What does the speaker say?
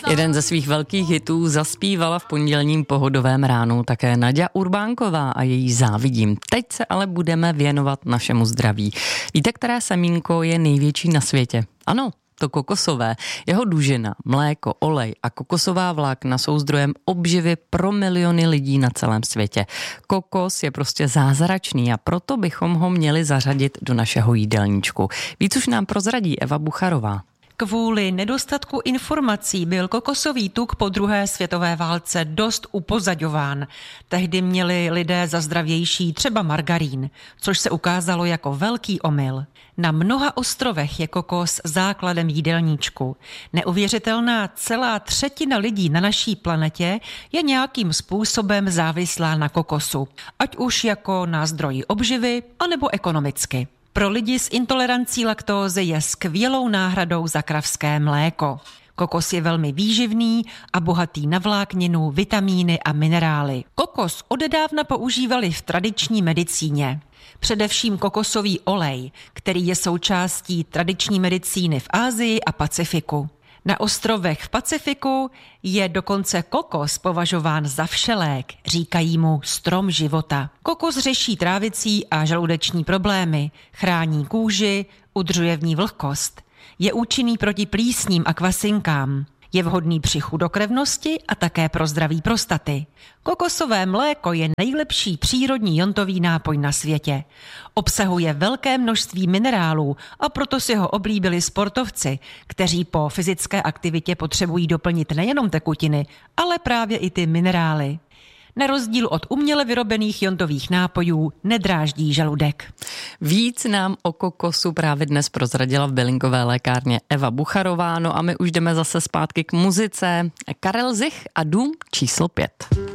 Jeden ze svých velkých hitů zaspívala v pondělním Pohodovém ránu také Naďa Urbánková a její Závidím. Teď se ale budeme věnovat našemu zdraví. Víte, které semínko je největší na světě? Ano, to kokosové. Jeho dužina, mléko, olej a kokosová vlákna jsou zdrojem obživy pro miliony lidí na celém světě. Kokos je prostě zázračný a proto bychom ho měli zařadit do našeho jídelníčku. Víc už nám prozradí Eva Bucharová. Kvůli nedostatku informací byl kokosový tuk po druhé světové válce dost upozaďován. Tehdy měli lidé za zdravější třeba margarín, což se ukázalo jako velký omyl. Na mnoha ostrovech je kokos základem jídelníčku. Neuvěřitelná celá třetina lidí na naší planetě je nějakým způsobem závislá na kokosu, ať už jako na zdroji obživy, anebo ekonomicky. Pro lidi s intolerancí laktózy je skvělou náhradou za kravské mléko. Kokos je velmi výživný a bohatý na vlákninu, vitamíny a minerály. Kokos odedávna používali v tradiční medicíně. Především kokosový olej, který je součástí tradiční medicíny v Asii a Pacifiku. Na ostrovech v Pacifiku je dokonce kokos považován za všelék, říkají mu strom života. Kokos řeší trávicí a žaludeční problémy, chrání kůži, udržuje v ní vlhkost. Je účinný proti plísním a kvasinkám. Je vhodný při chudokrevnosti a také pro zdraví prostaty. Kokosové mléko je nejlepší přírodní jontový nápoj na světě. Obsahuje velké množství minerálů a proto si ho oblíbili sportovci, kteří po fyzické aktivitě potřebují doplnit nejenom tekutiny, ale právě i ty minerály. Na rozdíl od uměle vyrobených jontových nápojů nedráždí žaludek. Víc nám o kokosu právě dnes prozradila v bylinkové lékárně Eva Bucharová, no a my už jdeme zase zpátky k muzice. Karel Zich a Dům číslo 5.